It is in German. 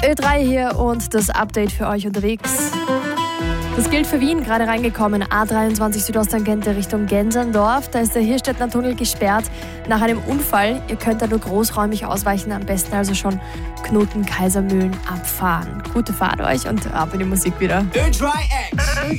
Ö3 hier und das Update für euch unterwegs. Das gilt für Wien, gerade reingekommen, A23 Südosttangente Richtung Gensendorf. Da ist der Hirstettner Tunnel gesperrt nach einem Unfall. Ihr könnt da nur großräumig ausweichen, am besten also schon Knoten Kaisermühlen abfahren. Gute Fahrt euch und ab in die Musik wieder. Ö3X.